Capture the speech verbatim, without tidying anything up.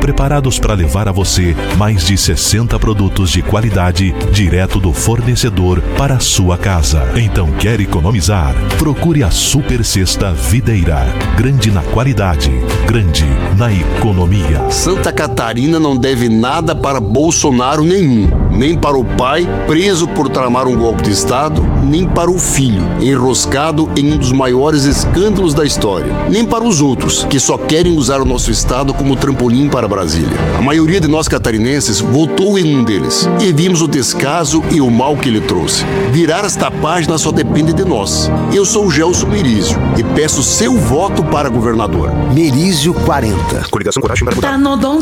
preparados para levar a você mais de sessenta produtos de qualidade direto do fornecedor para a sua casa. Então, quer economizar? Procure a Super Sexta Videira. Grande na qualidade, grande na economia. Santa Catarina não deve nada para Bolsonaro nenhum, nem para o pai, preso por tramar um golpe de Estado, nem para o filho, enroscado em um dos maiores escândalos da história, nem para os outros, que só querem usar o nosso Estado como trampolim para Brasília. A maioria de nós catarinenses votou em um deles, e vimos o descaso e o mal que ele trouxe. Virar esta página só depende de nós. Eu sou o Gelson Merizio e peço seu voto para governador. Merizio quarenta. Coligação Coragem para Mudar. Tá no